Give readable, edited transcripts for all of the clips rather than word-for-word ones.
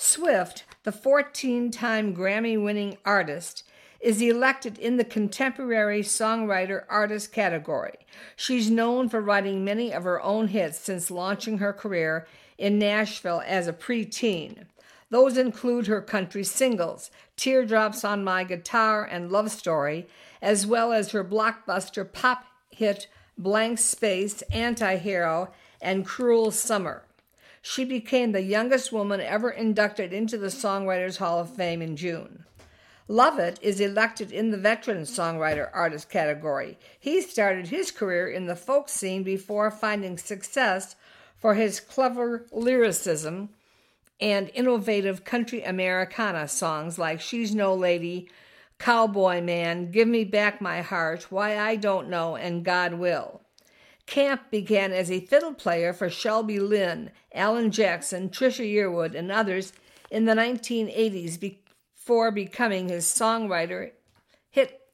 Swift, the 14-time Grammy-winning artist, is elected in the Contemporary Songwriter Artist category. She's known for writing many of her own hits since launching her career in Nashville as a preteen. Those include her country singles, Teardrops on My Guitar and Love Story, as well as her blockbuster pop hit Blank Space, Anti-Hero, and Cruel Summer. She became the youngest woman ever inducted into the Songwriters Hall of Fame in June. Lovett is elected in the Veteran Songwriter Artist category. He started his career in the folk scene before finding success for his clever lyricism and innovative country Americana songs like She's No Lady, Cowboy Man, Give Me Back My Heart, Why I Don't Know, and God Will. Camp began as a fiddle player for Shelby Lynne, Alan Jackson, Trisha Yearwood, and others in the 1980s before becoming his songwriter hit.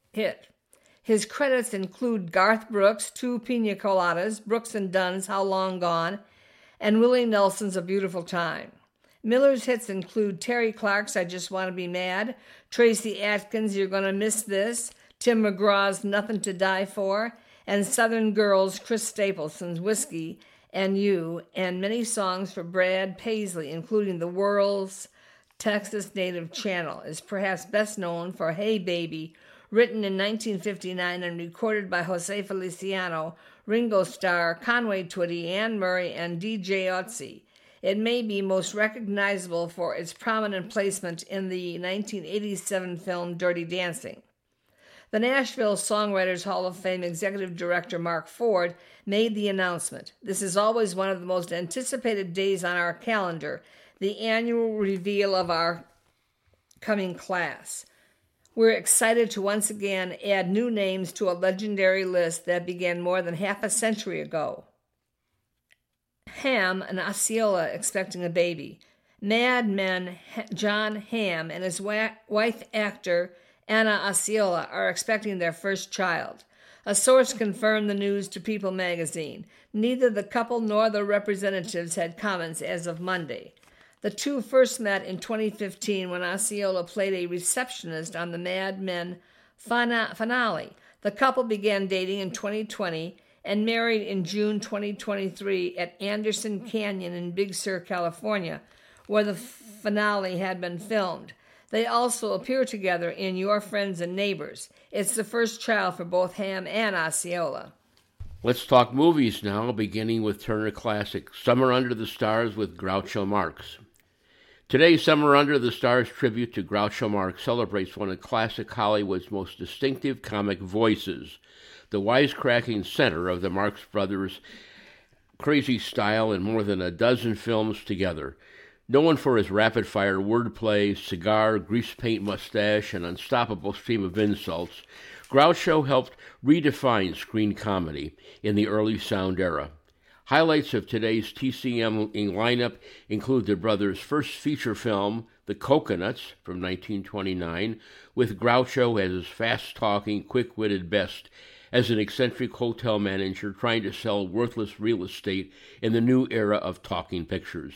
His credits include Garth Brooks' Two Pina Coladas, Brooks and Dunn's How Long Gone, and Willie Nelson's A Beautiful Time. Miller's hits include Terry Clark's I Just Want to Be Mad, Tracy Atkins' You're Gonna Miss This, Tim McGraw's Nothing to Die For, and Southern Girls' Chris Stapleton's Whiskey and You, and many songs for Brad Paisley, including The World's Texas Native Channel, is perhaps best known for Hey Baby, written in 1959 and recorded by Jose Feliciano, Ringo Starr, Conway Twitty, Anne Murray, and DJ Otzi. It may be most recognizable for its prominent placement in the 1987 film Dirty Dancing. The Nashville Songwriters Hall of Fame Executive Director Mark Ford made the announcement. This is always one of the most anticipated days on our calendar, the annual reveal of our coming class. We're excited to once again add new names to a legendary list that began more than half a century ago. Hamm and Osceola expecting a baby. Mad Men John Hamm and his wife actor Anna Osceola are expecting their first child. A source confirmed the news to People magazine. Neither the couple nor their representatives had comments as of Monday. The two first met in 2015 when Osceola played a receptionist on the Mad Men finale. The couple began dating in 2020 and married in June 2023 at Anderson Canyon in Big Sur, California, where the finale had been filmed. They also appear together in Your Friends and Neighbors. It's the first child for both Hamm and Osceola. Let's talk movies now, beginning with Turner Classic, Summer Under the Stars with Groucho Marx. Today, Summer Under the Stars tribute to Groucho Marx celebrates one of classic Hollywood's most distinctive comic voices, the wisecracking center of the Marx Brothers' crazy style in more than a dozen films together. Known for his rapid-fire wordplay, cigar, grease paint mustache, and unstoppable stream of insults, Groucho helped redefine screen comedy in the early sound era. Highlights of today's TCM lineup include the brothers' first feature film, The Coconuts, from 1929, with Groucho as his fast-talking, quick-witted best as an eccentric hotel manager trying to sell worthless real estate in the new era of talking pictures.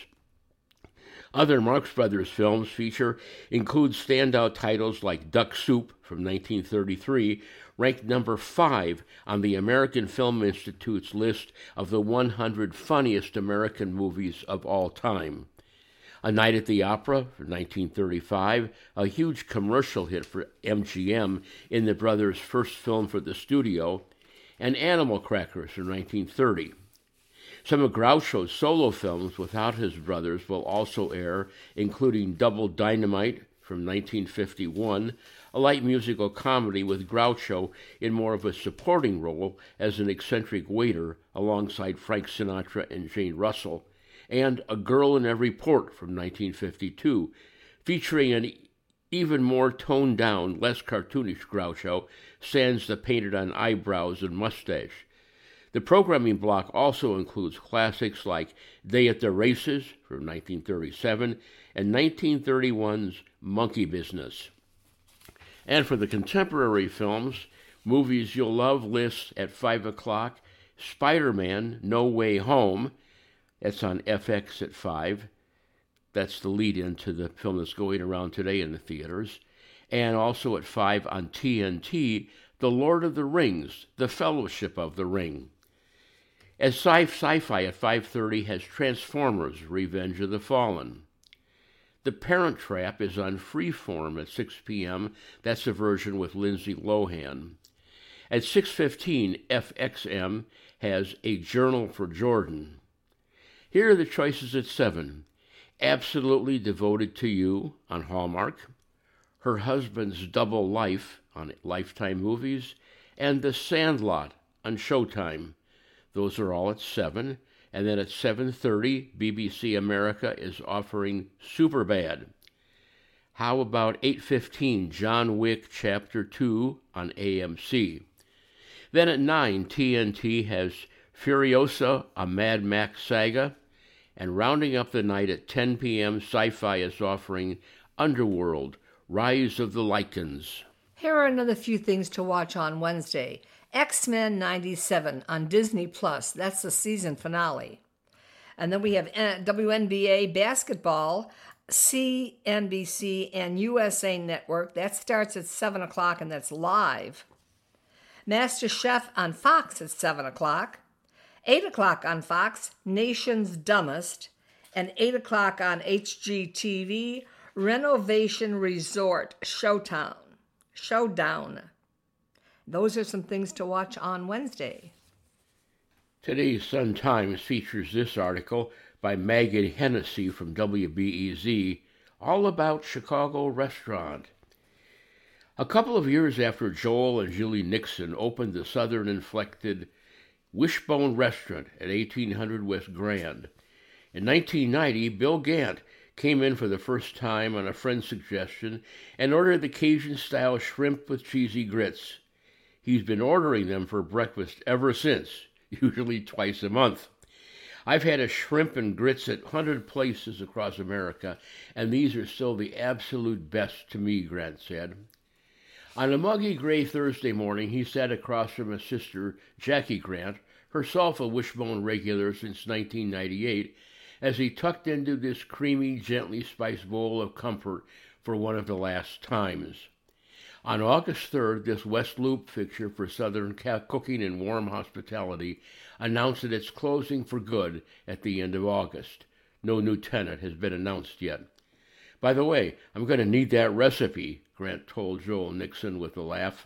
Other Marx Brothers films feature include standout titles like Duck Soup from 1933, ranked number 5 on the American Film Institute's list of the 100 funniest American movies of all time. A Night at the Opera from 1935, a huge commercial hit for MGM in the brothers' first film for the studio, and Animal Crackers from 1930. Some of Groucho's solo films without his brothers will also air, including Double Dynamite from 1951, a light musical comedy with Groucho in more of a supporting role as an eccentric waiter alongside Frank Sinatra and Jane Russell, and A Girl in Every Port from 1952, featuring an even more toned-down, less cartoonish Groucho, sans the painted-on eyebrows and mustache. The programming block also includes classics like Day at the Races from 1937 and 1931's Monkey Business. And for the contemporary films, movies you'll love lists at 5 o'clock, Spider-Man No Way Home, that's on FX at 5, That's the lead-in to the film that's going around today in the theaters. And also at 5 on TNT, The Lord of the Rings, The Fellowship of the Ring. As Sci-Fi at 5:30 has Transformers, Revenge of the Fallen. The Parent Trap is on Freeform at 6 p.m. That's a version with Lindsay Lohan. At 6:15, FXM has A Journal for Jordan. Here are the choices at 7. Absolutely Devoted to You on Hallmark, Her Husband's Double Life on Lifetime Movies, and The Sandlot on Showtime. Those are all at 7. And then at 7:30, BBC America is offering Superbad. How about 8:15, John Wick Chapter 2 on AMC? Then at 9, TNT has Furiosa, a Mad Max saga. And rounding up the night at 10 p.m., Sci-Fi is offering Underworld, Rise of the Lycans. Here are another few things to watch on Wednesday. X-Men 97 on Disney+. That's the season finale. And then we have WNBA basketball, CNBC, and USA Network. That starts at 7 o'clock, and that's live. MasterChef on Fox at 7 o'clock. 8 o'clock on Fox, Nation's Dumbest. And 8 o'clock on HGTV, Renovation Resort Showdown. Those are some things to watch on Wednesday. Today's Sun-Times features this article by Megan Hennessy from WBEZ, all about Chicago restaurant. A couple of years after Joel and Julie Nixon opened the Southern-inflected Wishbone Restaurant at 1800 West Grand, in 1990, Bill Gant came in for the first time on a friend's suggestion and ordered the Cajun-style shrimp with cheesy grits. He's been ordering them for breakfast ever since, usually twice a month. I've had a shrimp and grits at 100 places across America, and these are still the absolute best to me, Grant said. On a muggy gray Thursday morning, he sat across from his sister, Jackie Grant, herself a Wishbone regular since 1998, as he tucked into this creamy, gently spiced bowl of comfort for one of the last times. On August 3rd, this West Loop fixture for Southern cooking and warm hospitality announced that it's closing for good at the end of August. No new tenant has been announced yet. By the way, I'm going to need that recipe, Grant told Joel Nixon with a laugh.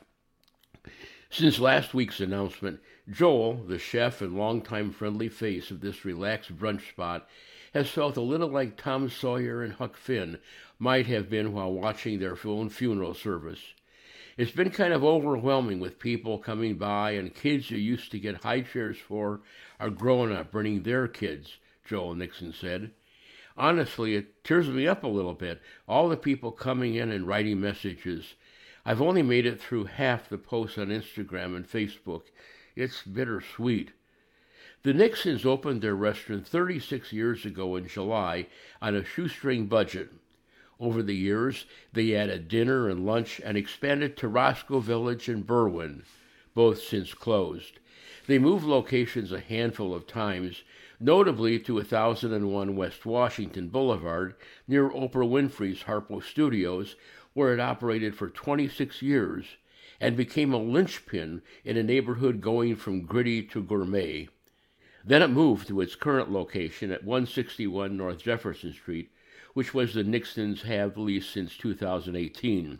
Since last week's announcement, Joel, the chef and longtime friendly face of this relaxed brunch spot, has felt a little like Tom Sawyer and Huck Finn might have been while watching their own funeral service. It's been kind of overwhelming with people coming by, and kids who used to get high chairs for are growing up bringing their kids, Joel Nixon said. Honestly, it tears me up a little bit, all the people coming in and writing messages. I've only made it through half the posts on Instagram and Facebook. It's bittersweet. The Nixons opened their restaurant 36 years ago in July on a shoestring budget. Over the years, they added dinner and lunch and expanded to Roscoe Village and Berwyn, both since closed. They moved locations a handful of times, notably to 1001 West Washington Boulevard near Oprah Winfrey's Harpo Studios, where it operated for 26 years and became a linchpin in a neighborhood going from gritty to gourmet. Then it moved to its current location at 161 North Jefferson Street, which was the Nixons' have leased since 2018.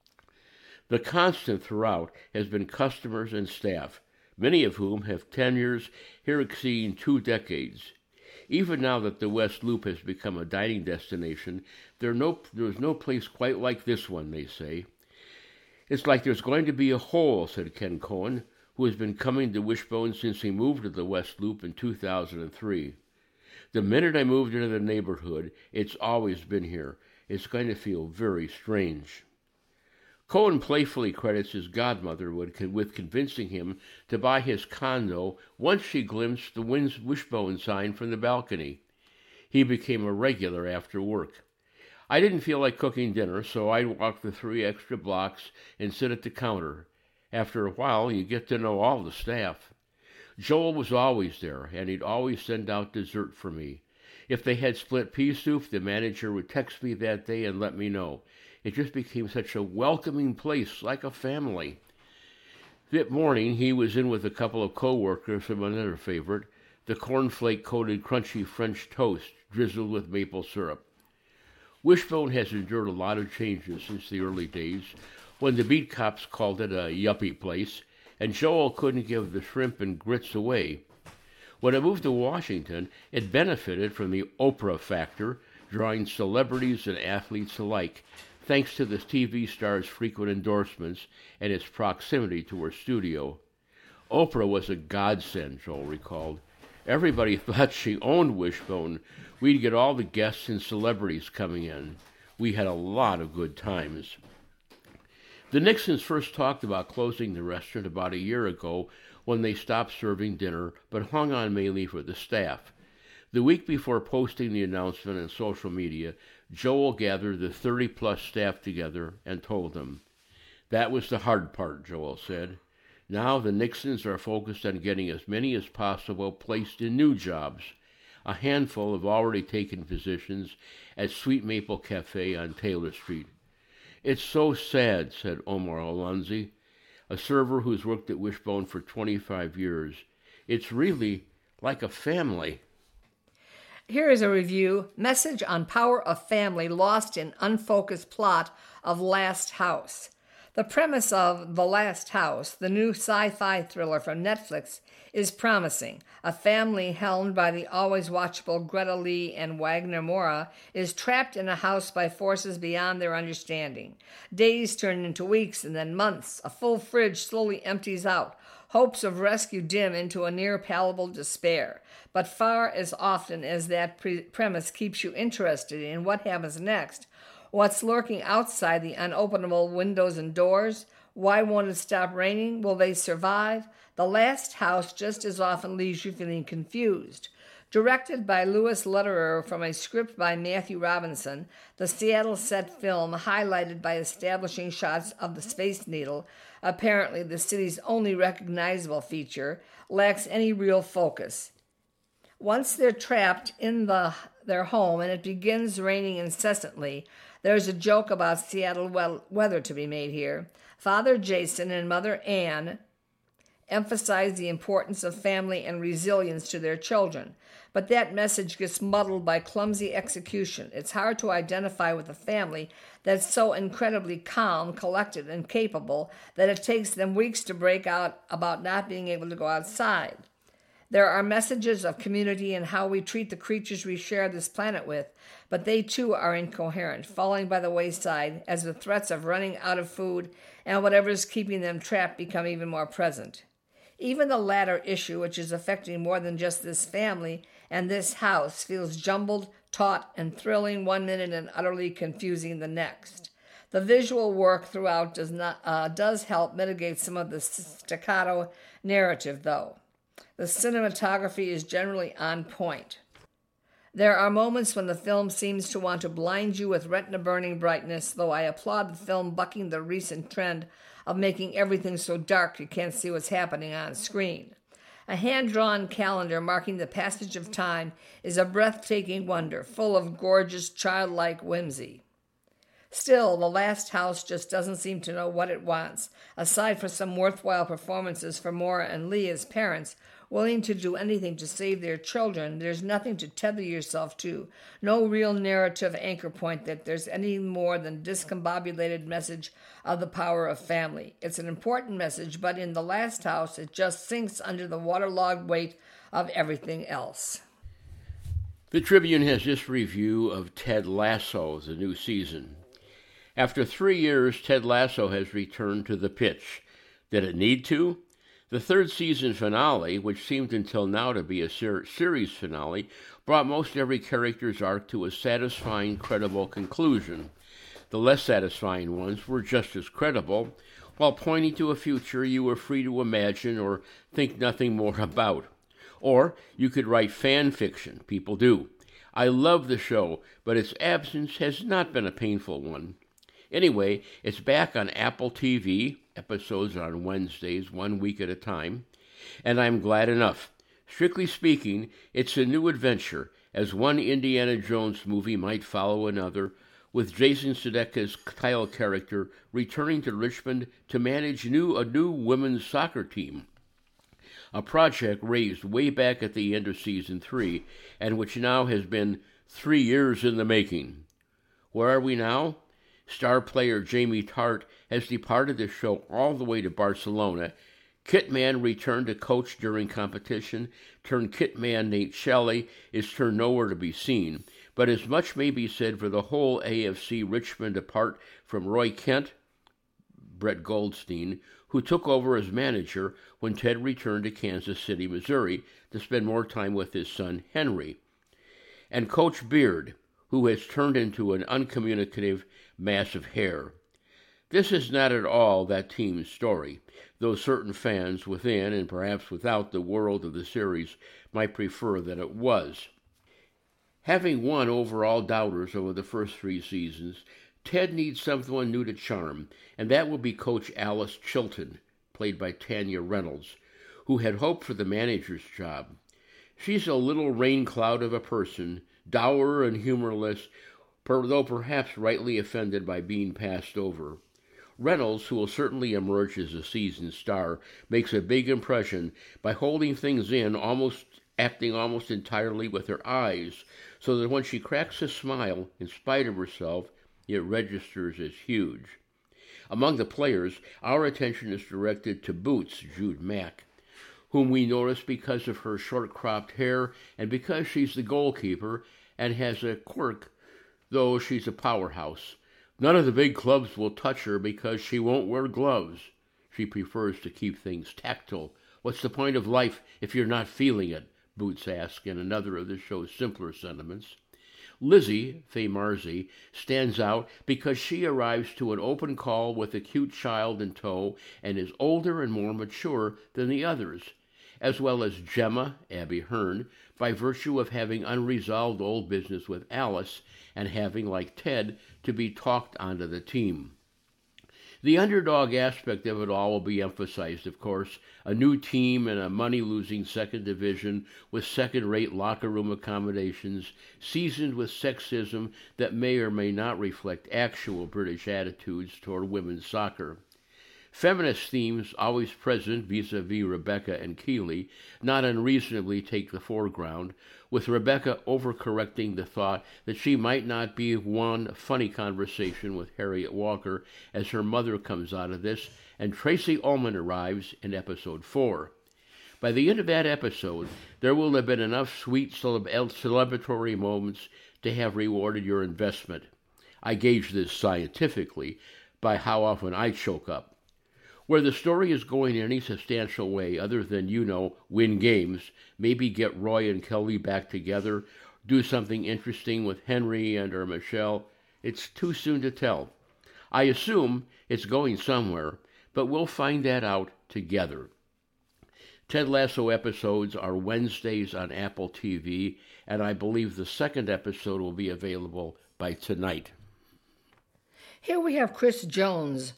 The constant throughout has been customers and staff, many of whom have tenures here exceeding 2 decades. Even now that the West Loop has become a dining destination, there's no place quite like this one, they say. It's like there's going to be a hole, said Ken Cohen, who has been coming to Wishbone since he moved to the West Loop in 2003. The minute I moved into the neighborhood, it's always been here. It's going to feel very strange. Cohen playfully credits his godmother with convincing him to buy his condo once she glimpsed the Wishbone sign from the balcony. He became a regular after work. I didn't feel like cooking dinner, so I'd walk the 3 extra blocks and sit at the counter. After a while, you get to know all the staff. Joel was always there, and he'd always send out dessert for me. If they had split pea soup, the manager would text me that day and let me know. It just became such a welcoming place, like a family. That morning, he was in with a couple of co-workers from another favorite, the cornflake-coated crunchy French toast drizzled with maple syrup. Wishbone has endured a lot of changes since the early days, when the beat cops called it a yuppie place, and Joel couldn't give the shrimp and grits away. When it moved to Washington, it benefited from the Oprah factor, drawing celebrities and athletes alike, thanks to the TV star's frequent endorsements and its proximity to her studio. Oprah was a godsend, Joel recalled. Everybody thought she owned Wishbone. We'd get all the guests and celebrities coming in. We had a lot of good times. The Nixons first talked about closing the restaurant about a year ago when they stopped serving dinner, but hung on mainly for the staff. The week before posting the announcement on social media, Joel gathered the 30-plus staff together and told them. That was the hard part, Joel said. Now the Nixons are focused on getting as many as possible placed in new jobs. A handful have already taken positions at Sweet Maple Cafe on Taylor Street. It's so sad, said Omar Alonzi, a server who's worked at Wishbone for 25 years. It's really like a family. Here is a review, message on power of family lost in unfocused plot of Last House. The premise of The Last House, the new sci-fi thriller from Netflix, is promising. A family helmed by the always watchable Greta Lee and Wagner Moura is trapped in a house by forces beyond their understanding. Days turn into weeks and then months. A full fridge slowly empties out. Hopes of rescue dim into a near-palpable despair. But far as often as that premise keeps you interested in what happens next, what's lurking outside the unopenable windows and doors? Why won't it stop raining? Will they survive? The Last House just as often leaves you feeling confused. Directed by Louis Lederer from a script by Matthew Robinson, the Seattle set film, highlighted by establishing shots of the Space Needle, apparently the city's only recognizable feature, lacks any real focus. Once they're trapped in their home and it begins raining incessantly, there's a joke about Seattle weather to be made here. Father Jason and Mother Ann emphasize the importance of family and resilience to their children, but that message gets muddled by clumsy execution. It's hard to identify with a family that's so incredibly calm, collected, and capable that it takes them weeks to break out about not being able to go outside. There are messages of community and how we treat the creatures we share this planet with, but they too are incoherent, falling by the wayside as the threats of running out of food and whatever is keeping them trapped become even more present. Even the latter issue, which is affecting more than just this family and this house, feels jumbled, taut, and thrilling one minute and utterly confusing the next. The visual work throughout does help mitigate some of the staccato narrative, though. The cinematography is generally on point. There are moments when the film seems to want to blind you with retina-burning brightness, though I applaud the film bucking the recent trend of making everything so dark you can't see what's happening on screen. A hand-drawn calendar marking the passage of time is a breathtaking wonder, full of gorgeous, childlike whimsy. Still, The Last House just doesn't seem to know what it wants, aside from some worthwhile performances for Moura and Lee as parents, willing to do anything to save their children. There's nothing to tether yourself to, no real narrative anchor point that there's any more than discombobulated message of the power of family. It's an important message, but in The Last House, it just sinks under the waterlogged weight of everything else. The Tribune has this review of Ted Lasso, the new season. After 3 years, Ted Lasso has returned to the pitch. Did it need to? The third season finale, which seemed until now to be a series finale, brought most every character's arc to a satisfying, credible conclusion. The less satisfying ones were just as credible, while pointing to a future you were free to imagine or think nothing more about. Or you could write fan fiction. People do. I love the show, but its absence has not been a painful one. Anyway, it's back on Apple TV, episodes on Wednesdays, 1 week at a time, and I'm glad enough. Strictly speaking, it's a new adventure, as one Indiana Jones movie might follow another, with Jason Sudeikis' title character returning to Richmond to manage a new women's soccer team, a project raised way back at the end of Season 3, and which now has been 3 years in the making. Where are we now? Star player Jamie Tartt has departed the show all the way to Barcelona. Kitman returned to coach during competition. Turned Kitman Nate Shelley is turned nowhere to be seen. But as much may be said for the whole AFC Richmond apart from Roy Kent, Brett Goldstein, who took over as manager when Ted returned to Kansas City, Missouri, to spend more time with his son Henry. And Coach Beard, who has turned into an uncommunicative mass of hair. This is not at all that team's story, though certain fans within and perhaps without the world of the series might prefer that it was. Having won over all doubters over the first 3 seasons, Ted needs someone new to charm, and that will be Coach Alice Chilton, played by Tanya Reynolds, who had hoped for the manager's job. She's a little rain cloud of a person, dour and humorless, though perhaps rightly offended by being passed over. Reynolds, who will certainly emerge as a seasoned star, makes a big impression by holding things in, acting almost entirely with her eyes, so that when she cracks a smile, in spite of herself, it registers as huge. Among the players, our attention is directed to Boots, Jude Mack, whom we notice because of her short-cropped hair and because she's the goalkeeper and has a quirk, though she's a powerhouse. None of the big clubs will touch her because she won't wear gloves. She prefers to keep things tactile. What's the point of life if you're not feeling it? Boots asks in another of the show's simpler sentiments. Lizzie, Faye Marzi, stands out because she arrives to an open call with a cute child in tow and is older and more mature than the others, as well as Gemma, Abby Hearn, by virtue of having unresolved old business with Alice and having, like Ted, to be talked onto the team. The underdog aspect of it all will be emphasized, of course. A new team in a money-losing second division with second-rate locker room accommodations, seasoned with sexism that may or may not reflect actual British attitudes toward women's soccer. Feminist themes, always present vis-a-vis Rebecca and Keeley, not unreasonably take the foreground, with Rebecca overcorrecting the thought that she might not be one funny conversation with Harriet Walker as her mother comes out of this, and Tracy Ullman arrives in episode 4. By the end of that episode, there will have been enough sweet celebratory moments to have rewarded your investment. I gauge this scientifically by how often I choke up. Where the story is going in any substantial way other than, win games, maybe get Roy and Kelly back together, do something interesting with Henry and or Michelle, it's too soon to tell. I assume it's going somewhere, but we'll find that out together. Ted Lasso episodes are Wednesdays on Apple TV, and I believe the second episode will be available by tonight. Here we have Chris Jones'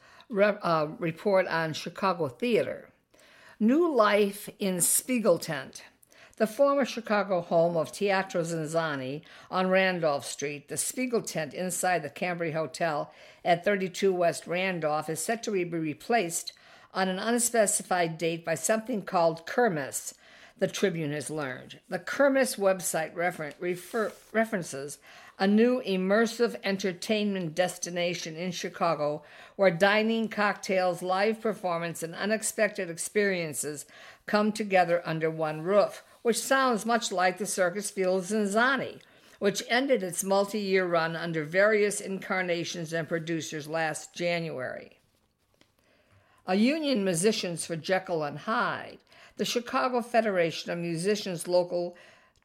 report on Chicago theater. New life in Spiegeltent. The former Chicago home of Teatro Zinzanni on Randolph Street, the Spiegeltent inside the Cambry Hotel at 32 West Randolph is set to be replaced on an unspecified date by something called Kermis, the Tribune has learned. The Kermis website references a new immersive entertainment destination in Chicago where dining, cocktails, live performance, and unexpected experiences come together under one roof, which sounds much like the Circus Field Zinzanni, which ended its multi-year run under various incarnations and producers last January. A union musicians for Jekyll and Hyde, the Chicago Federation of Musicians Local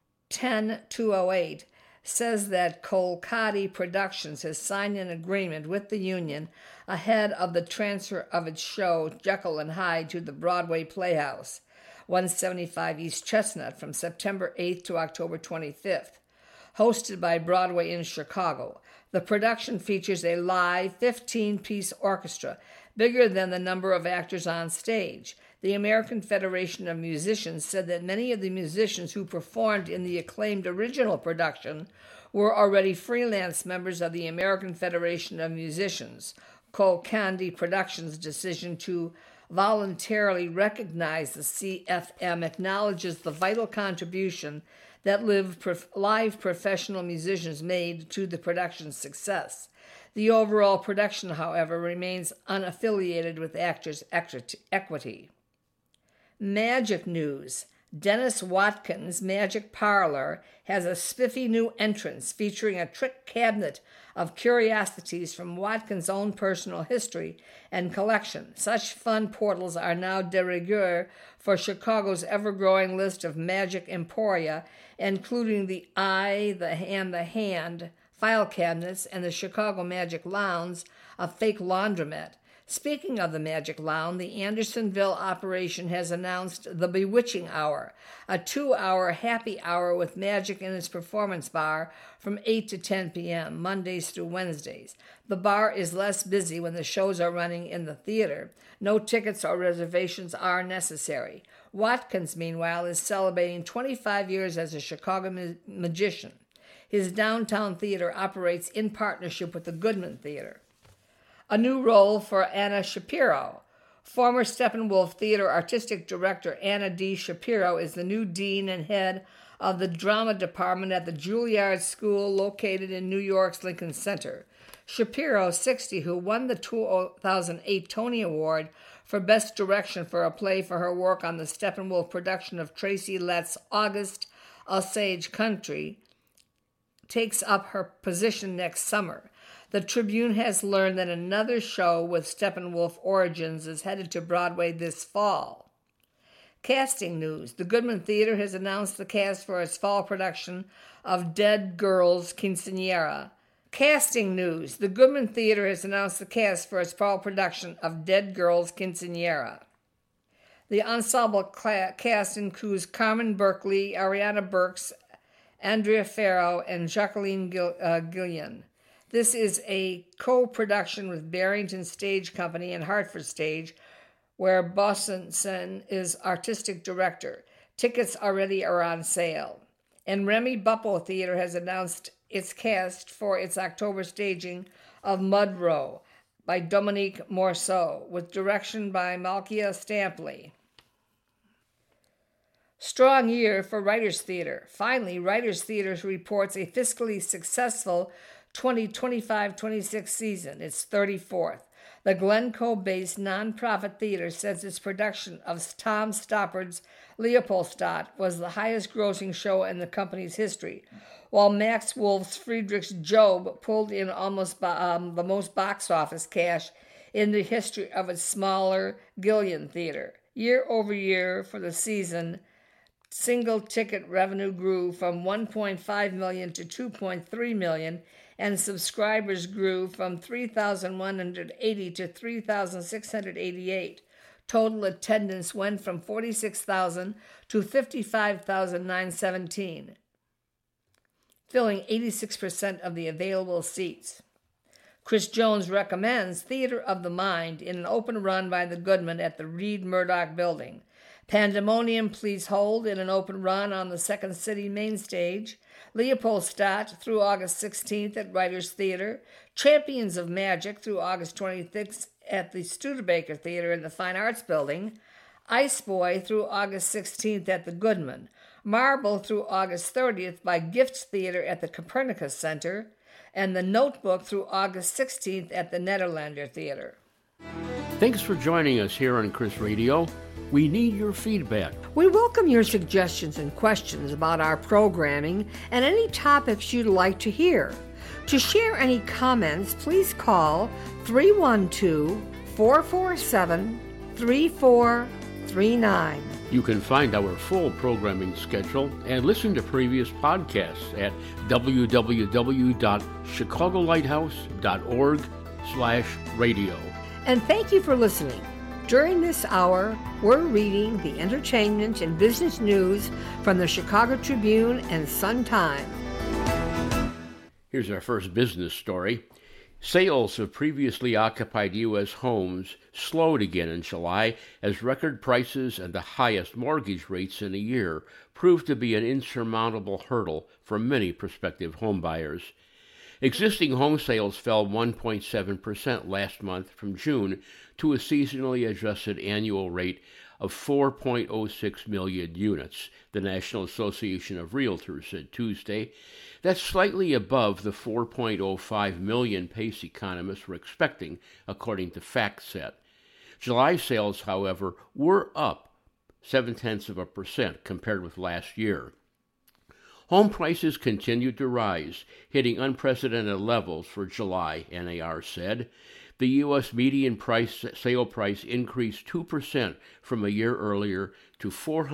10208 says that Colcati Productions has signed an agreement with the union ahead of the transfer of its show Jekyll and Hyde to the Broadway Playhouse, 175 East Chestnut, from September 8th to October 25th. Hosted by Broadway in Chicago, the production features a live 15-piece orchestra, bigger than the number of actors on stage. The American Federation of Musicians said that many of the musicians who performed in the acclaimed original production were already freelance members of the American Federation of Musicians. Cole Candy Productions' decision to voluntarily recognize the CFM acknowledges the vital contribution that live professional musicians made to the production's success. The overall production, however, remains unaffiliated with Actors Equity. Magic news. Dennis Watkins' Magic Parlor has a spiffy new entrance featuring a trick cabinet of curiosities from Watkins' own personal history and collection. Such fun portals are now de rigueur for Chicago's ever-growing list of magic emporia, including the Eye, the Hand file cabinets and the Chicago Magic Lounge, a fake laundromat. Speaking of the Magic Lounge, the Andersonville operation has announced the Bewitching Hour, a 2-hour happy hour with magic in its performance bar from 8 to 10 p.m., Mondays through Wednesdays. The bar is less busy when the shows are running in the theater. No tickets or reservations are necessary. Watkins, meanwhile, is celebrating 25 years as a Chicago magician. His downtown theater operates in partnership with the Goodman Theater. A new role for Anna Shapiro. Former Steppenwolf Theater Artistic Director Anna D. Shapiro is the new dean and head of the drama department at the Juilliard School located in New York's Lincoln Center. Shapiro, 60, who won the 2008 Tony Award for Best Direction for a play for her work on the Steppenwolf production of Tracy Letts' August Osage Country, takes up her position next summer. The Tribune has learned that another show with Steppenwolf origins is headed to Broadway this fall. Casting news. The Goodman Theater has announced the cast for its fall production of Dead Girls Quinceañera. Casting news. The Goodman Theater has announced the cast for its fall production of Dead Girls Quinceañera. The ensemble cast includes Carmen Berkeley, Ariana Burks, Andrea Farrow, and Jacqueline Gillian. This is a co-production with Barrington Stage Company and Hartford Stage, where Boston is artistic director. Tickets already are on sale. And Remy Buppo Theater has announced its cast for its October staging of Mud Row by Dominique Morceau, with direction by Malkia Stampley. Strong year for Writers Theater. Finally, Writers Theater reports a fiscally successful 2025-26 season, its 34th. The Glencoe-based nonprofit theater says its production of Tom Stoppard's Leopoldstadt was the highest-grossing show in the company's history, while Max Wolf's Friedrich's Job pulled in almost the most box office cash in the history of its smaller Gillian Theater. Year over year for the season, single-ticket revenue grew from $1.5 million to $2.3 million, and subscribers grew from 3,180 to 3,688. Total attendance went from 46,000 to 55,917, filling 86% of the available seats. Chris Jones recommends Theater of the Mind in an open run by the Goodman at the Reed Murdoch Building. Pandemonium Please Hold in an open run on the Second City main stage. Leopoldstadt through August 16th at Writers Theater. Champions of Magic through August 26th at the Studebaker Theater in the Fine Arts Building. Ice Boy through August 16th at the Goodman. Marble through August 30th by Gifts Theater at the Copernicus Center. And The Notebook through August 16th at the Nederlander Theater. Thanks for joining us here on Chris Radio. We need your feedback. We welcome your suggestions and questions about our programming and any topics you'd like to hear. To share any comments, please call 312-447-3439. You can find our full programming schedule and listen to previous podcasts at www.chicagolighthouse.org/radio. And thank you for listening. During this hour, we're reading the entertainment and business news from the Chicago Tribune and Sun-Times. Here's our first business story. Sales of previously occupied U.S. homes slowed again in July as record prices and the highest mortgage rates in a year proved to be an insurmountable hurdle for many prospective homebuyers. Existing home sales fell 1.7% last month from June to a seasonally adjusted annual rate of 4.06 million units, the National Association of Realtors said Tuesday. That's slightly above the 4.05 million pace economists were expecting, according to FactSet. July sales, however, were up 0.7% compared with last year. Home prices continued to rise, hitting unprecedented levels for July, NAR said. The U.S. median sale price increased 2% from a year earlier to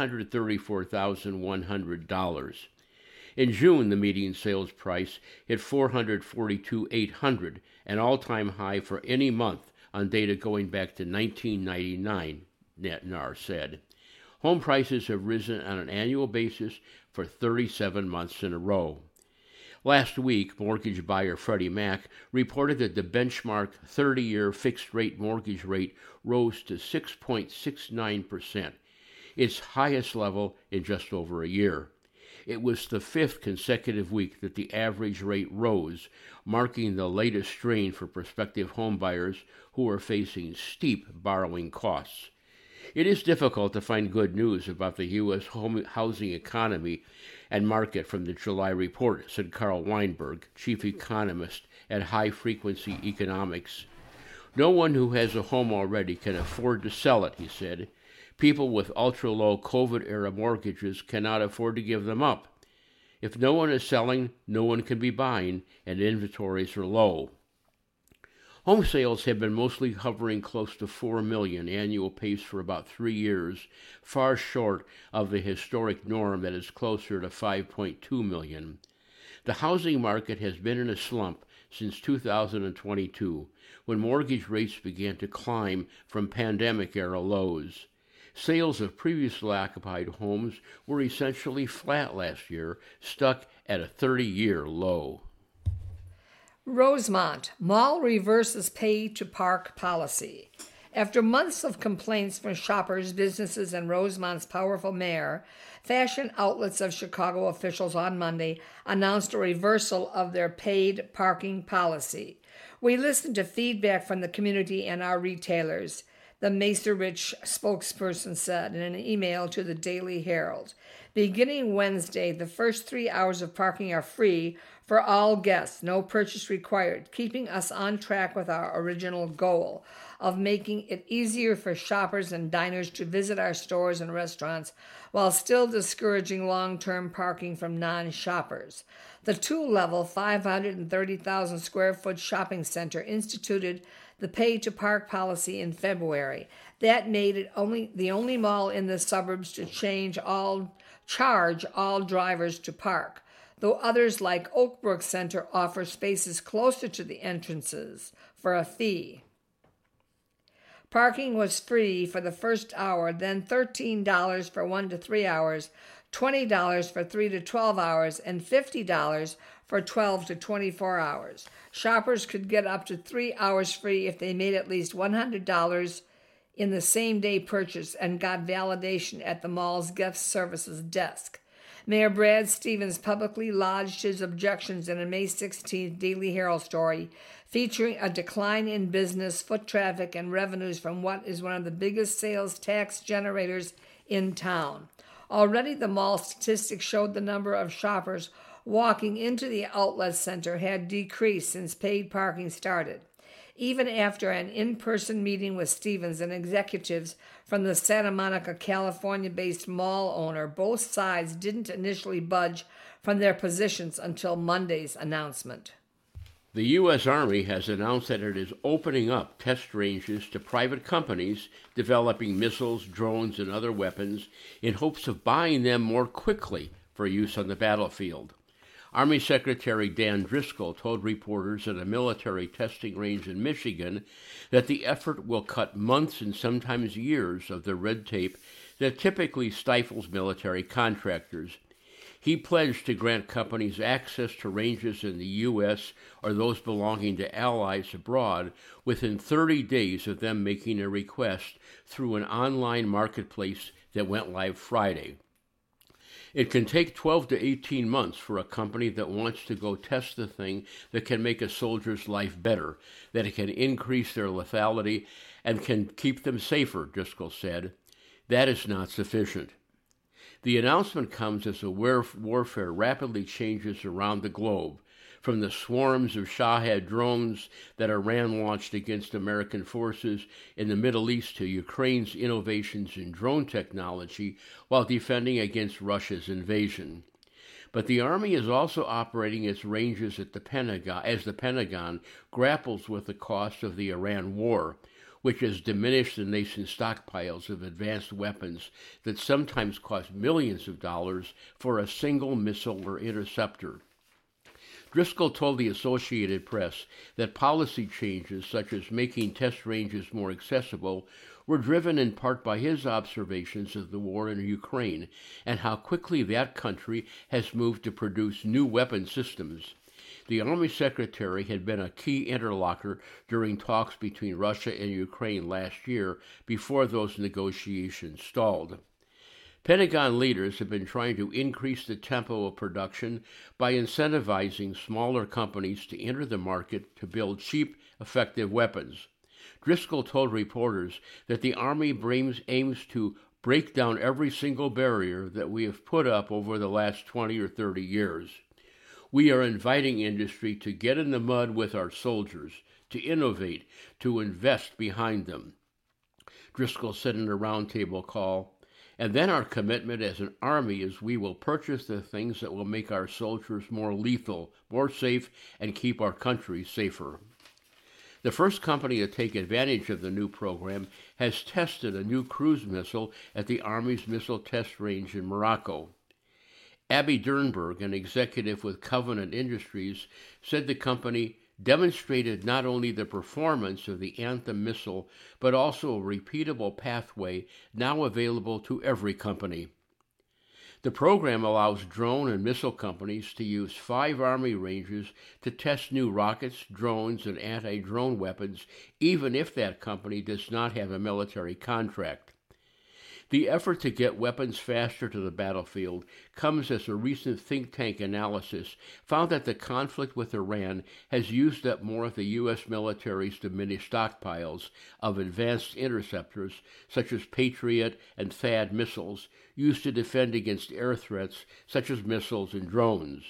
$434,100. In June, the median sales price hit $442,800, an all-time high for any month on data going back to 1999, NAR said. Home prices have risen on an annual basis for 37 months in a row. Last week, mortgage buyer Freddie Mac reported that the benchmark 30-year fixed-rate mortgage rate rose to 6.69%, its highest level in just over a year. It was the fifth consecutive week that the average rate rose, marking the latest strain for prospective homebuyers who are facing steep borrowing costs. It is difficult to find good news about the U.S. housing economy and market from the July report, said Carl Weinberg, chief economist at High Frequency Economics. No one who has a home already can afford to sell it, he said. People with ultra-low COVID-era mortgages cannot afford to give them up. If no one is selling, no one can be buying, and inventories are low. Home sales have been mostly hovering close to 4 million annual pace for about 3 years, far short of the historic norm that is closer to 5.2 million. The housing market has been in a slump since 2022, when mortgage rates began to climb from pandemic-era lows. Sales of previously occupied homes were essentially flat last year, stuck at a 30-year low. Rosemont, mall reverses pay-to-park policy. After months of complaints from shoppers, businesses, and Rosemont's powerful mayor, Fashion Outlets of Chicago officials on Monday announced a reversal of their paid parking policy. We listened to feedback from the community and our retailers, the Macerich spokesperson said in an email to the Daily Herald. Beginning Wednesday, the first 3 hours of parking are free for all guests, no purchase required, keeping us on track with our original goal of making it easier for shoppers and diners to visit our stores and restaurants while still discouraging long-term parking from non-shoppers. The two-level, 530,000 square foot shopping center instituted the pay-to-park policy in February. That made it the only mall in the suburbs to charge all drivers to park, though others like Oakbrook Center offer spaces closer to the entrances for a fee. Parking was free for the first hour, then $13 for 1 to 3 hours, $20 for 3 to 12 hours, and $50 for 12 to 24 hours. Shoppers could get up to 3 hours free if they made at least $100 in the same-day purchase and got validation at the mall's guest services desk. Mayor Brad Stevens publicly lodged his objections in a May 16th Daily Herald story featuring a decline in business, foot traffic, and revenues from what is one of the biggest sales tax generators in town. Already the mall statistics showed the number of shoppers walking into the outlet center had decreased since paid parking started. Even after an in-person meeting with Stevens and executives from the Santa Monica, California-based mall owner, both sides didn't initially budge from their positions until Monday's announcement. The U.S. Army has announced that it is opening up test ranges to private companies developing missiles, drones, and other weapons in hopes of buying them more quickly for use on the battlefield. Army Secretary Dan Driscoll told reporters at a military testing range in Michigan that the effort will cut months and sometimes years of the red tape that typically stifles military contractors. He pledged to grant companies access to ranges in the U.S. or those belonging to allies abroad within 30 days of them making a request through an online marketplace that went live Friday. It can take 12 to 18 months for a company that wants to go test the thing that can make a soldier's life better, that it can increase their lethality, and can keep them safer, Driscoll said. That is not sufficient. The announcement comes as warfare rapidly changes around the globe, from the swarms of Shahed drones that Iran launched against American forces in the Middle East to Ukraine's innovations in drone technology while defending against Russia's invasion. But the Army is also operating its ranges at the Pentagon as the Pentagon grapples with the cost of the Iran war, which has diminished the nation's stockpiles of advanced weapons that sometimes cost millions of dollars for a single missile or interceptor. Driscoll told the Associated Press that policy changes, such as making test ranges more accessible, were driven in part by his observations of the war in Ukraine and how quickly that country has moved to produce new weapon systems. The Army Secretary had been a key interlocutor during talks between Russia and Ukraine last year before those negotiations stalled. Pentagon leaders have been trying to increase the tempo of production by incentivizing smaller companies to enter the market to build cheap, effective weapons. Driscoll told reporters that the Army aims to break down every single barrier that we have put up over the last 20 or 30 years. We are inviting industry to get in the mud with our soldiers, to innovate, to invest behind them. Driscoll said in a roundtable call, and then our commitment as an Army is we will purchase the things that will make our soldiers more lethal, more safe, and keep our country safer. The first company to take advantage of the new program has tested a new cruise missile at the Army's missile test range in Morocco. Abby Dernberg, an executive with Covenant Industries, said the company demonstrated not only the performance of the Anthem missile, but also a repeatable pathway now available to every company. The program allows drone and missile companies to use 5 Army ranges to test new rockets, drones, and anti-drone weapons, even if that company does not have a military contract. The effort to get weapons faster to the battlefield comes as a recent think tank analysis found that the conflict with Iran has used up more of the U.S. military's diminished stockpiles of advanced interceptors, such as Patriot and THAAD missiles, used to defend against air threats, such as missiles and drones.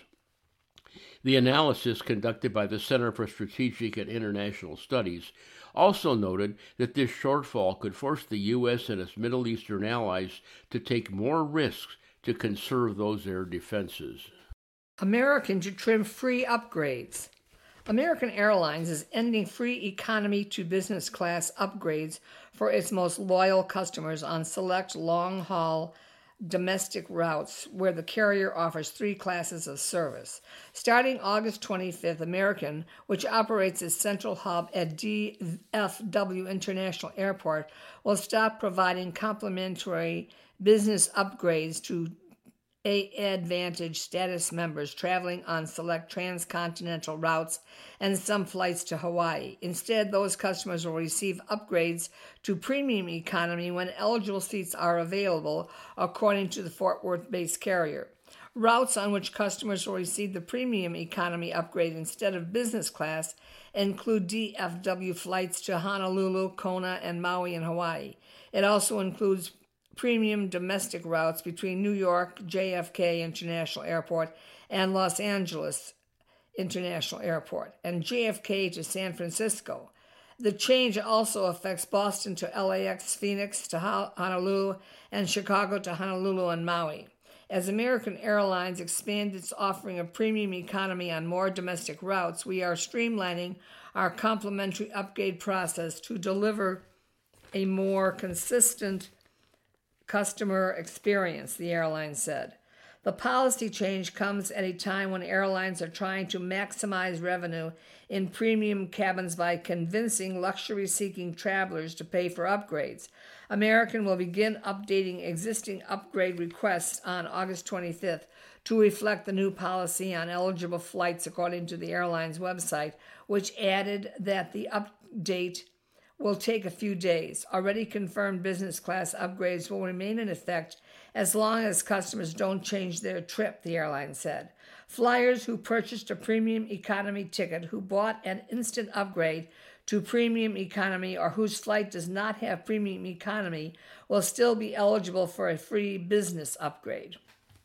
The analysis conducted by the Center for Strategic and International Studies also noted that this shortfall could force the U.S. and its Middle Eastern allies to take more risks to conserve those air defenses. American to trim free upgrades. American Airlines is ending free economy to business class upgrades for its most loyal customers on select long-haul domestic routes where the carrier offers 3 classes of service. Starting August 25th, American, which operates its central hub at DFW International Airport, will stop providing complimentary business upgrades to AAdvantage status members traveling on select transcontinental routes and some flights to Hawaii. Instead, those customers will receive upgrades to premium economy when eligible seats are available, according to the Fort Worth-based carrier. Routes on which customers will receive the premium economy upgrade instead of business class include DFW flights to Honolulu, Kona, and Maui in Hawaii. It also includes premium domestic routes between New York JFK International Airport and Los Angeles International Airport, and JFK to San Francisco. The change also affects Boston to LAX, Phoenix to Honolulu, and Chicago to Honolulu and Maui. As American Airlines expands its offering of premium economy on more domestic routes, we are streamlining our complimentary upgrade process to deliver a more consistent customer experience, the airline said. The policy change comes at a time when airlines are trying to maximize revenue in premium cabins by convincing luxury-seeking travelers to pay for upgrades. American will begin updating existing upgrade requests on August 25th to reflect the new policy on eligible flights, according to the airline's website, which added that the update will take a few days. Already confirmed business class upgrades will remain in effect as long as customers don't change their trip, the airline said. Flyers who purchased a premium economy ticket, who bought an instant upgrade to premium economy, or whose flight does not have premium economy will still be eligible for a free business upgrade.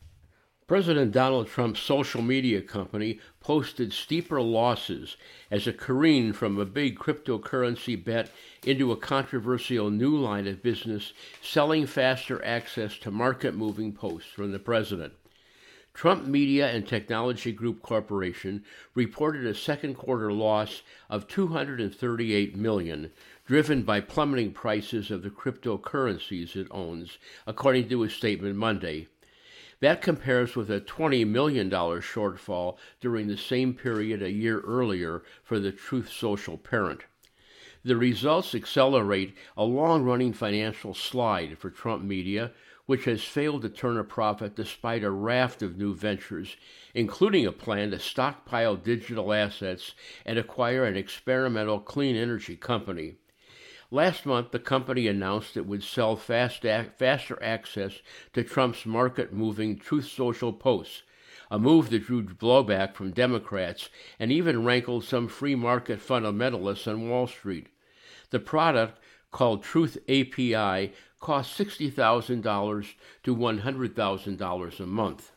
President Donald Trump's social media company posted steeper losses as it careened from a big cryptocurrency bet into a controversial new line of business, selling faster access to market-moving posts from the president. Trump Media and Technology Group Corporation reported a second quarter loss of $238 million, driven by plummeting prices of the cryptocurrencies it owns, according to a statement Monday. That compares with a $20 million shortfall during the same period a year earlier for the Truth Social parent. The results accelerate a long-running financial slide for Trump Media, which has failed to turn a profit despite a raft of new ventures, including a plan to stockpile digital assets and acquire an experimental clean energy company. Last month, the company announced it would sell faster access to Trump's market-moving Truth Social posts, a move that drew blowback from Democrats and even rankled some free market fundamentalists on Wall Street. The product, called Truth API, costs $60,000 to $100,000 a month.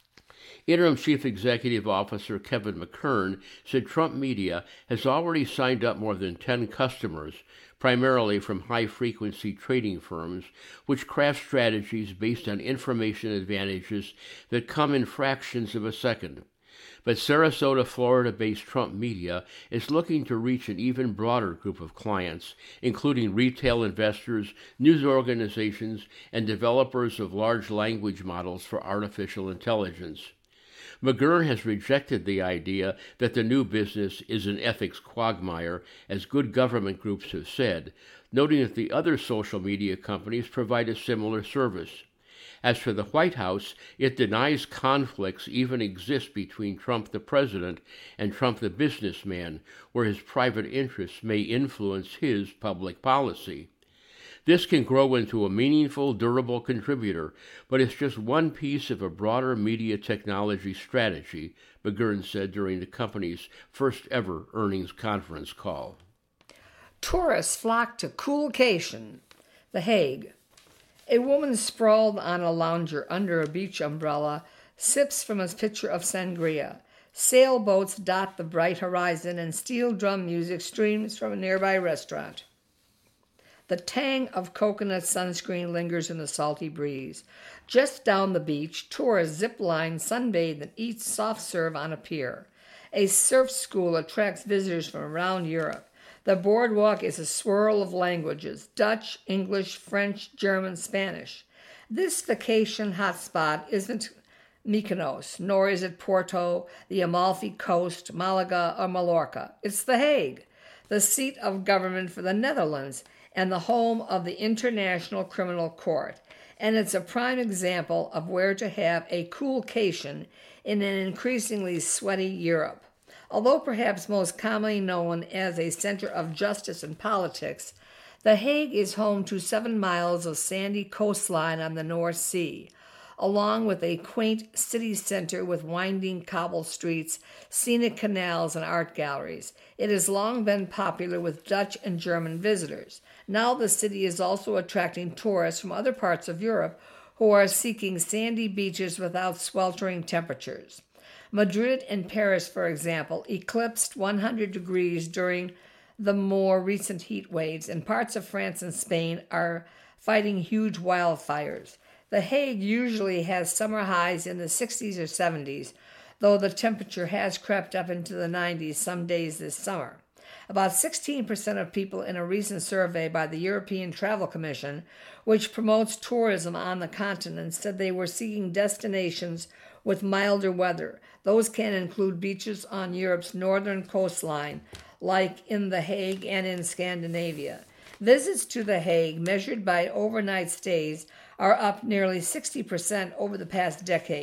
Interim Chief Executive Officer Kevin McKern said Trump Media has already signed up more than 10 customers, primarily from high-frequency trading firms, which craft strategies based on information advantages that come in fractions of a second. But Sarasota, Florida-based Trump Media is looking to reach an even broader group of clients, including retail investors, news organizations, and developers of large language models for artificial intelligence. McGurn has rejected the idea that the new business is an ethics quagmire, as good government groups have said, noting that the other social media companies provide a similar service. As for the White House, it denies conflicts even exist between Trump the president and Trump the businessman, where his private interests may influence his public policy. This can grow into a meaningful, durable contributor, but it's just one piece of a broader media technology strategy, McGurn said during the company's first-ever earnings conference call. Tourists flock to Coolcation, The Hague. A woman sprawled on a lounger under a beach umbrella sips from a pitcher of sangria. Sailboats dot the bright horizon, and steel drum music streams from a nearby restaurant. The tang of coconut sunscreen lingers in the salty breeze. Just down the beach, tourists zip-line, sunbathe, and eat soft serve on a pier. A surf school attracts visitors from around Europe. The boardwalk is a swirl of languages: Dutch, English, French, German, Spanish. This vacation hotspot isn't Mykonos, nor is it Porto, the Amalfi Coast, Malaga, or Mallorca. It's The Hague, the seat of government for the Netherlands and the home of the International Criminal Court. And it's a prime example of where to have a coolcation in an increasingly sweaty Europe. Although perhaps most commonly known as a center of justice and politics, The Hague is home to 7 miles of sandy coastline on the North Sea, along with a quaint city center with winding cobble streets, scenic canals, and art galleries. It has long been popular with Dutch and German visitors. Now the city is also attracting tourists from other parts of Europe who are seeking sandy beaches without sweltering temperatures. Madrid and Paris, for example, eclipsed 100 degrees during the more recent heat waves, and parts of France and Spain are fighting huge wildfires. The Hague usually has summer highs in the 60s or 70s, though the temperature has crept up into the 90s some days this summer. About 16% of people in a recent survey by the European Travel Commission, which promotes tourism on the continent, said they were seeking destinations with milder weather. Those can include beaches on Europe's northern coastline, like in The Hague and in Scandinavia. Visits to The Hague, measured by overnight stays, are up nearly 60% over the past decade.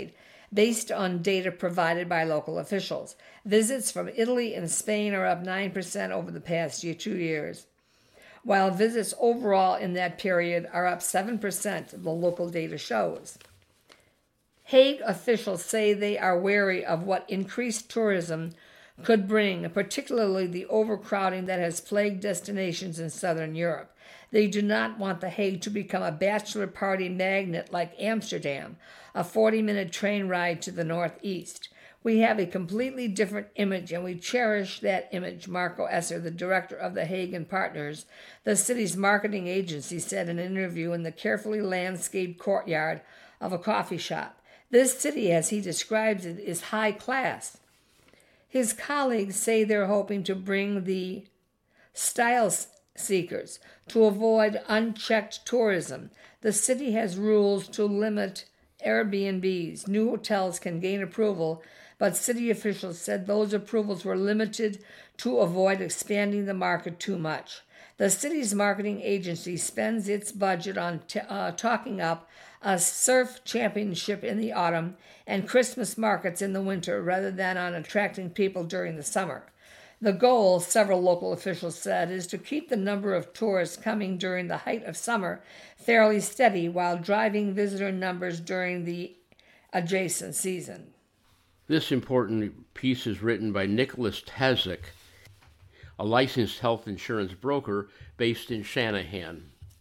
based on data provided by local officials. Visits from Italy and Spain are up 9% over the past 2 years, while visits overall in that period are up 7%, the local data shows. Hague officials say they are wary of what increased tourism could bring, particularly the overcrowding that has plagued destinations in southern Europe. They do not want The Hague to become a bachelor party magnet like Amsterdam, a 40-minute train ride to the northeast. We have a completely different image, and we cherish that image, Marco Esser, the director of The Hague and Partners, the city's marketing agency, said in an interview in the carefully landscaped courtyard of a coffee shop. This city, as he describes it, is high class. His colleagues say they're hoping to bring the style seekers to avoid unchecked tourism. The city has rules to limit Airbnbs. New hotels can gain approval, but city officials said those approvals were limited to avoid expanding the market too much. The city's marketing agency spends its budget on talking up a surf championship in the autumn and Christmas markets in the winter rather than on attracting people during the summer. The goal, several local officials said, is to keep the number of tourists coming during the height of summer fairly steady while driving visitor numbers during the adjacent season. This important piece is written by Nicholas Tazik, a licensed health insurance broker based in Shanahan.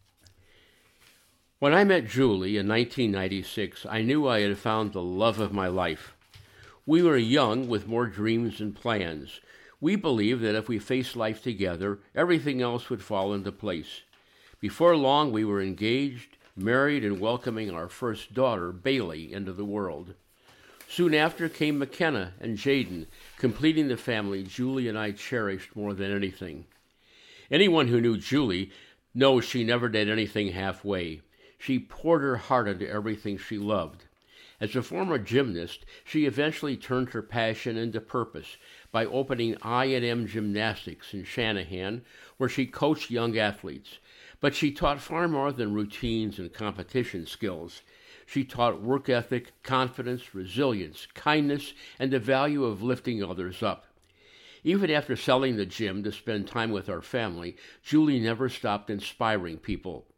When I met Julie in 1996, I knew I had found the love of my life. We were young with more dreams and plans. We believed that if we faced life together, everything else would fall into place. Before long, we were engaged, married, and welcoming our first daughter, Bailey, into the world. Soon after came McKenna and Jaden, completing the family Julie and I cherished more than anything. Anyone who knew Julie knows she never did anything halfway. She poured her heart into everything she loved. As a former gymnast, she eventually turned her passion into purpose by opening I&M Gymnastics in Shanahan, where she coached young athletes. But she taught far more than routines and competition skills. She taught work ethic, confidence, resilience, kindness, and the value of lifting others up. Even after selling the gym to spend time with our family, Julie never stopped inspiring people.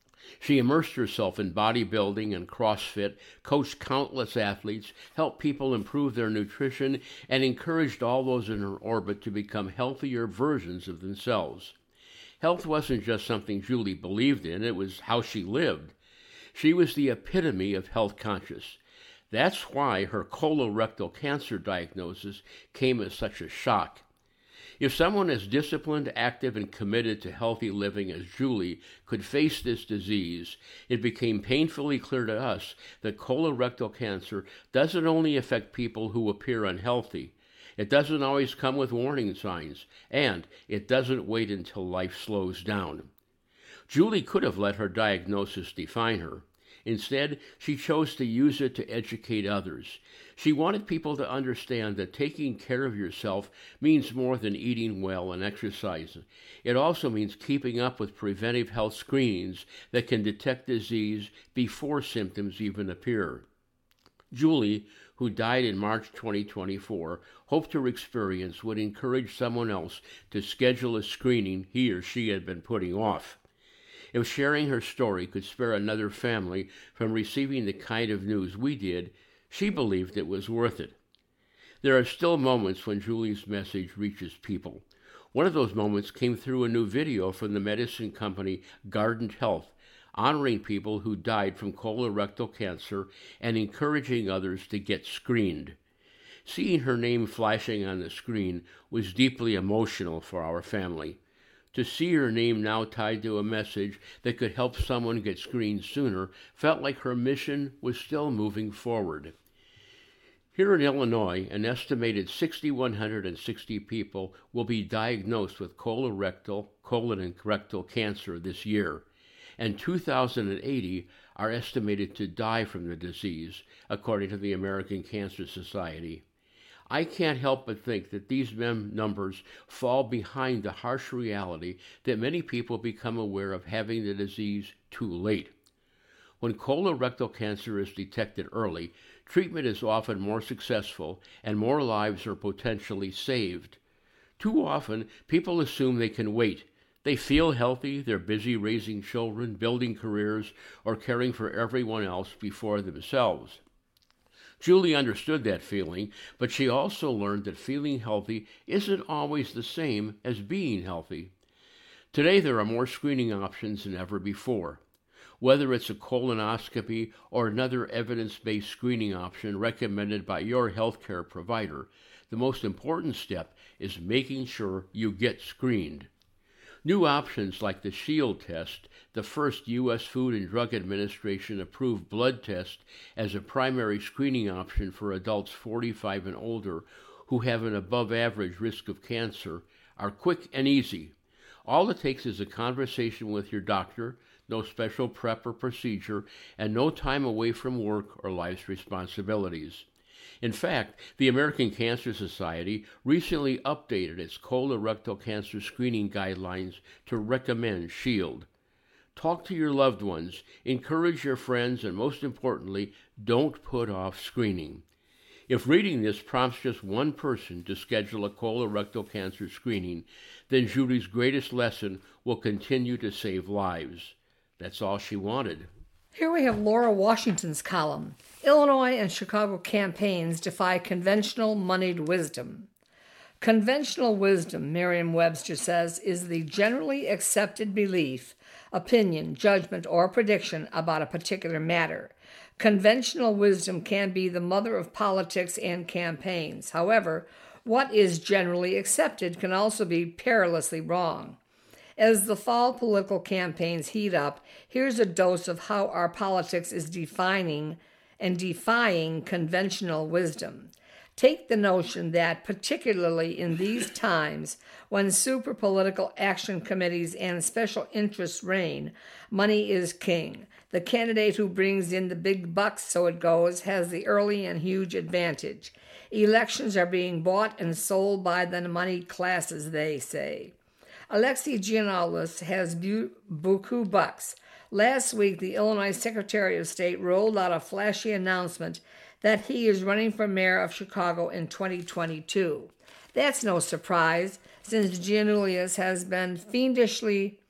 She immersed herself in bodybuilding and CrossFit, coached countless athletes, helped people improve their nutrition, and encouraged all those in her orbit to become healthier versions of themselves. Health wasn't just something Julie believed in, it was how she lived. She was the epitome of health conscious. That's why her colorectal cancer diagnosis came as such a shock. If someone as disciplined, active, and committed to healthy living as Julie could face this disease, it became painfully clear to us that colorectal cancer doesn't only affect people who appear unhealthy. It doesn't always come with warning signs, and it doesn't wait until life slows down. Julie could have let her diagnosis define her. Instead, she chose to use it to educate others. She wanted people to understand that taking care of yourself means more than eating well and exercising. It also means keeping up with preventive health screenings that can detect disease before symptoms even appear. Julie, who died in March 2024, hoped her experience would encourage someone else to schedule a screening he or she had been putting off. If sharing her story could spare another family from receiving the kind of news we did, she believed it was worth it. There are still moments when Julie's message reaches people. One of those moments came through a new video from the medicine company Guardant Health, honoring people who died from colorectal cancer and encouraging others to get screened. Seeing her name flashing on the screen was deeply emotional for our family. To see her name now tied to a message that could help someone get screened sooner felt like her mission was still moving forward. Here in Illinois, an estimated 6,160 people will be diagnosed with colorectal, colon, and rectal cancer this year, and 2,080 are estimated to die from the disease, according to the American Cancer Society. I can't help but think that these numbers fall behind the harsh reality that many people become aware of having the disease too late. When colorectal cancer is detected early, treatment is often more successful and more lives are potentially saved. Too often, people assume they can wait. They feel healthy, they're busy raising children, building careers, or caring for everyone else before themselves. Julie understood that feeling, but she also learned that feeling healthy isn't always the same as being healthy. Today, there are more screening options than ever before. Whether it's a colonoscopy or another evidence-based screening option recommended by your healthcare provider, the most important step is making sure you get screened. New options like the Shield test, the first U.S. Food and Drug Administration approved blood test as a primary screening option for adults 45 and older who have an above-average risk of cancer, are quick and easy. All it takes is a conversation with your doctor, no special prep or procedure, and no time away from work or life's responsibilities. In fact, the American Cancer Society recently updated its colorectal cancer screening guidelines to recommend Shield. Talk to your loved ones, encourage your friends, and most importantly, don't put off screening. If reading this prompts just one person to schedule a colorectal cancer screening, then Julie's greatest lesson will continue to save lives. That's all she wanted. Here we have Laura Washington's column. Illinois and Chicago campaigns defy conventional moneyed wisdom. Conventional wisdom, Merriam-Webster says, is the generally accepted belief, opinion, judgment, or prediction about a particular matter. Conventional wisdom can be the mother of politics and campaigns. However, what is generally accepted can also be perilously wrong. As the fall political campaigns heat up, here's a dose of how our politics is defining and defying conventional wisdom. Take the notion that, particularly in these times when super political action committees and special interests reign, money is king. The candidate who brings in the big bucks, so it goes, has the early and huge advantage. Elections are being bought and sold by the money classes, they say. Alexei Giannoulis has beaucoup bucks. Last week, the Illinois Secretary of State rolled out a flashy announcement that he is running for mayor of Chicago in 2022. That's no surprise, since Giannoulis has been fiendishly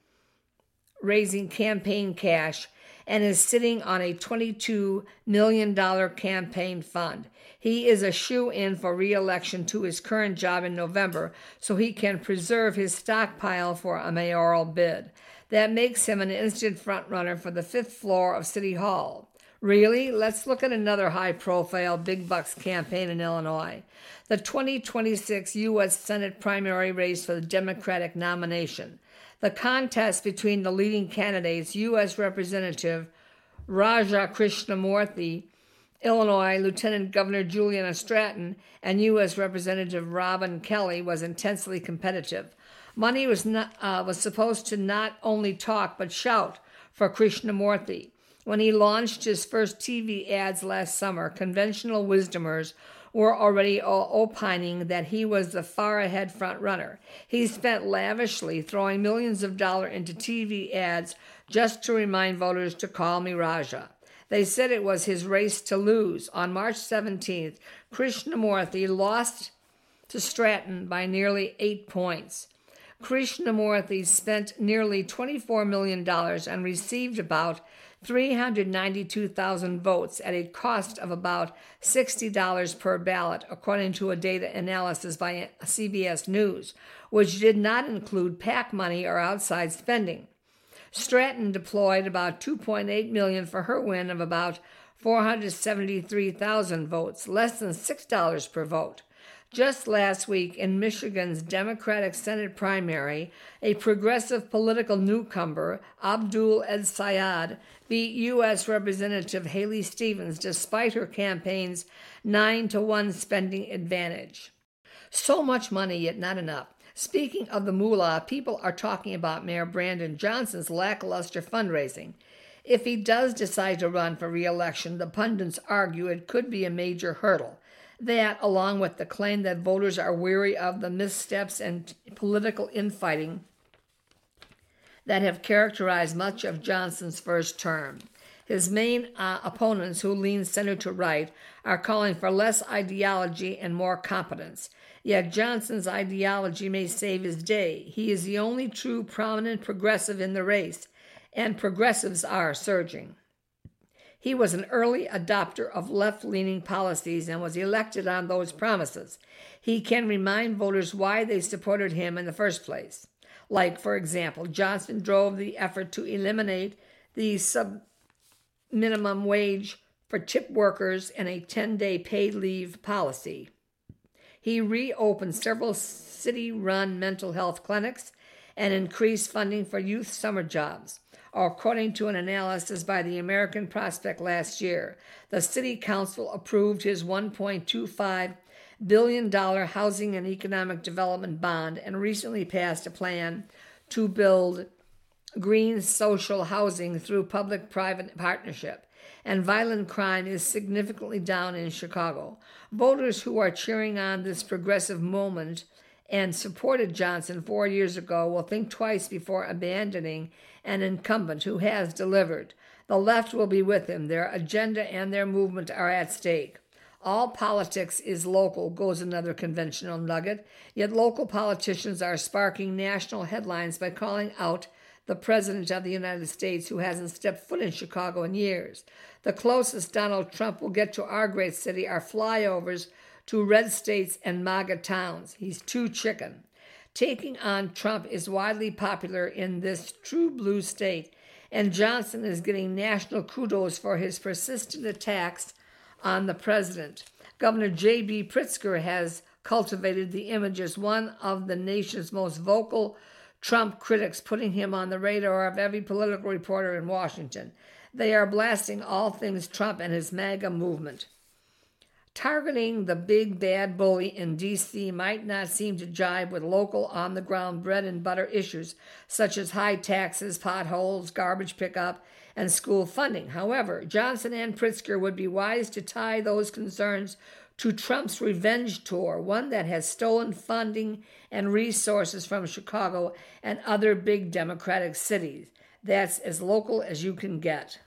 raising campaign cash and is sitting on a $22 million campaign fund. He is a shoo-in for re-election to his current job in November so he can preserve his stockpile for a mayoral bid. That makes him an instant frontrunner for the 5th floor of City Hall. Really? Let's look at another high-profile big bucks campaign in Illinois. The 2026 U.S. Senate primary race for the Democratic nomination. The contest between the leading candidates, U.S. Representative Raja Krishnamurthy, Illinois Lieutenant Governor Juliana Stratton, and U.S. Representative Robin Kelly, was intensely competitive. Money was supposed to not only talk but shout for Krishnamurthy. When he launched his first TV ads last summer, conventional wisdomers were already opining that he was the far-ahead front-runner. He spent lavishly, throwing millions of dollars into TV ads just to remind voters to call me Raja. They said it was his race to lose. On March 17th, Krishnamurthy lost to Stratton by nearly 8 points. Krishnamurthy spent nearly $24 million and received about 392,000 votes at a cost of about $60 per ballot, according to a data analysis by CBS News, which did not include PAC money or outside spending. Stratton deployed about $2.8 million for her win of about 473,000 votes, less than $6 per vote. Just last week in Michigan's Democratic Senate primary, a progressive political newcomer, Abdul El-Sayed, beat U.S. Representative Haley Stevens despite her campaign's 9-to-1 spending advantage. So much money, yet not enough. Speaking of the moolah, people are talking about Mayor Brandon Johnson's lackluster fundraising. If he does decide to run for re-election, the pundits argue it could be a major hurdle. That, along with the claim that voters are weary of the missteps and political infighting that have characterized much of Johnson's first term. His main opponents, who lean center to right, are calling for less ideology and more competence. Yet Johnson's ideology may save his day. He is the only true prominent progressive in the race, and progressives are surging. He was an early adopter of left-leaning policies and was elected on those promises. He can remind voters why they supported him in the first place. Like, for example, Johnson drove the effort to eliminate the sub-minimum wage for tip workers and a 10-day paid leave policy. He reopened several city-run mental health clinics and increased funding for youth summer jobs. According to an analysis by the American Prospect last year, the City Council approved his $1.25 billion housing and economic development bond and recently passed a plan to build green social housing through public-private partnership. And violent crime is significantly down in Chicago. Voters who are cheering on this progressive moment and supported Johnson 4 years ago will think twice before abandoning an incumbent who has delivered. The left will be with him. Their agenda and their movement are at stake. All politics is local, goes another conventional nugget, yet local politicians are sparking national headlines by calling out the President of the United States, who hasn't stepped foot in Chicago in years. The closest Donald Trump will get to our great city are flyovers to red states and MAGA towns. He's too chicken. Taking on Trump is widely popular in this true blue state, and Johnson is getting national kudos for his persistent attacks on the president. Governor J.B. Pritzker has cultivated the image as one of the nation's most vocal Trump critics, putting him on the radar of every political reporter in Washington. They are blasting all things Trump and his MAGA movement. Targeting the big bad bully in D.C. might not seem to jibe with local on-the-ground bread and butter issues such as high taxes, potholes, garbage pickup, and school funding. However, Johnson and Pritzker would be wise to tie those concerns to Trump's revenge tour, one that has stolen funding and resources from Chicago and other big Democratic cities. That's as local as you can get.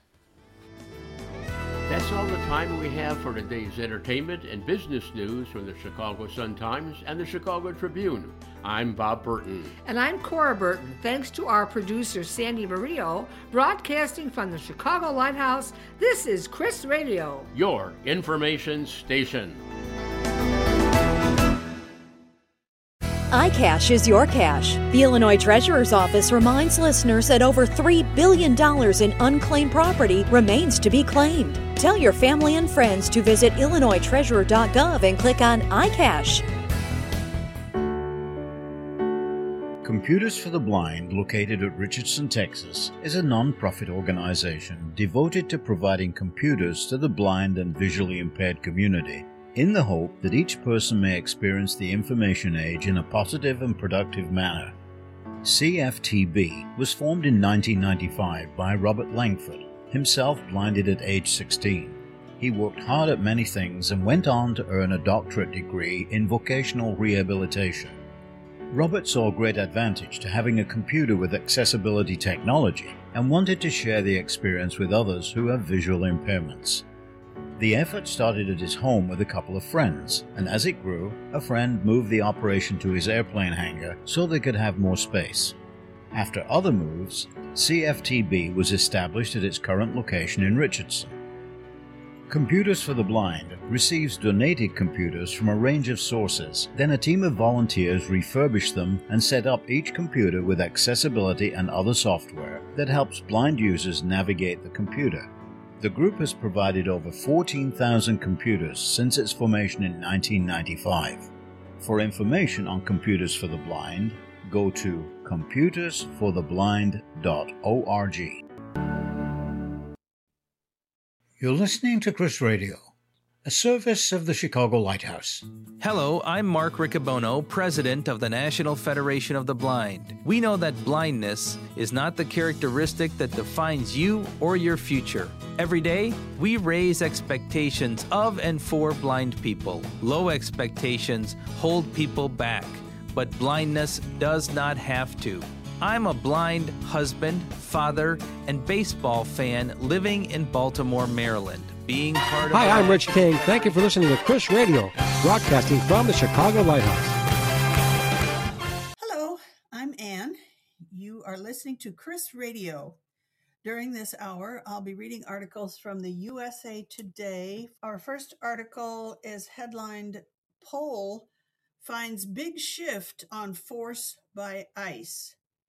That's all the time we have for today's entertainment and business news from the Chicago Sun-Times and the Chicago Tribune. I'm Bob Burton. And I'm Cora Burton. Thanks to our producer, Sandy Murillo, broadcasting from the Chicago Lighthouse, this is Chris Radio, your information station. iCash is your cash. The Illinois Treasurer's Office reminds listeners that over $3 billion in unclaimed property remains to be claimed. Tell your family and friends to visit IllinoisTreasurer.gov and click on iCash. Computers for the Blind, located at Richardson, Texas, is a non-profit organization devoted to providing computers to the blind and visually impaired community, in the hope that each person may experience the information age in a positive and productive manner. CFTB was formed in 1995 by Robert Langford, himself blinded at age 16. He worked hard at many things and went on to earn a doctorate degree in vocational rehabilitation. Robert saw great advantage to having a computer with accessibility technology and wanted to share the experience with others who have visual impairments. The effort started at his home with a couple of friends, and as it grew, a friend moved the operation to his airplane hangar so they could have more space. After other moves, CFTB was established at its current location in Richardson. Computers for the Blind receives donated computers from a range of sources. Then a team of volunteers refurbish them and set up each computer with accessibility and other software that helps blind users navigate the computer. The group has provided over 14,000 computers since its formation in 1995. For information on Computers for the Blind, go to computersfortheblind.org. You're listening to Chris Radio, a service of the Chicago Lighthouse. Hello, I'm Mark Riccobono, president of the National Federation of the Blind. We know that blindness is not the characteristic that defines you or your future. Every day, we raise expectations of and for blind people. Low expectations hold people back, but blindness does not have to. I'm a blind husband, father, and baseball fan living in Baltimore, Maryland. Being part of... Hi, I'm Rich King. Thank you for listening to Chris Radio, broadcasting from the Chicago Lighthouse. Hello, I'm Ann. You are listening to Chris Radio. During this hour, I'll be reading articles from the USA Today. Our first article is headlined, Poll Finds Big Shift on Force by ICE.